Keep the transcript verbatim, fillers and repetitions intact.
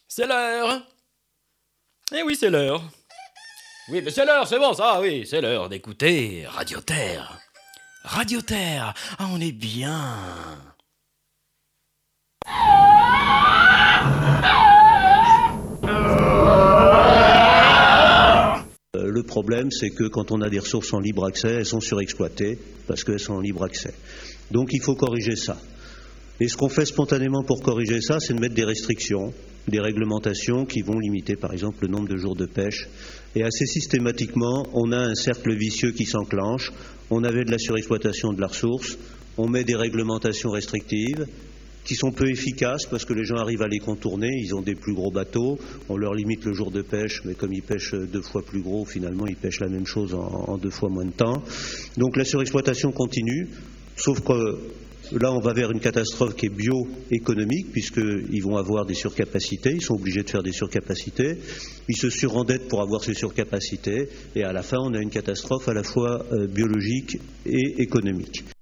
C'est l'heure. Eh oui, c'est l'heure. Oui, mais c'est l'heure, c'est bon, ça, oui, c'est l'heure d'écouter Radio Terre. Radio Terre, ah, on est bien. Le problème, c'est que quand on a des ressources en libre accès, elles sont surexploitées parce qu'elles sont en libre accès. Donc il faut corriger ça. Et ce qu'on fait spontanément pour corriger ça, c'est de mettre des restrictions, des réglementations qui vont limiter par exemple le nombre de jours de pêche. Et assez systématiquement, on a un cercle vicieux qui s'enclenche. On avait de la surexploitation de la ressource, on met des réglementations restrictives qui sont peu efficaces parce que les gens arrivent à les contourner, ils ont des plus gros bateaux, on leur limite le jour de pêche, mais comme ils pêchent deux fois plus gros, finalement ils pêchent la même chose en, en deux fois moins de temps. Donc la surexploitation continue, sauf que là on va vers une catastrophe qui est bioéconomique, puisqu'ils vont avoir des surcapacités, ils sont obligés de faire des surcapacités, ils se surendettent pour avoir ces surcapacités, et à la fin on a une catastrophe à la fois euh, biologique et économique.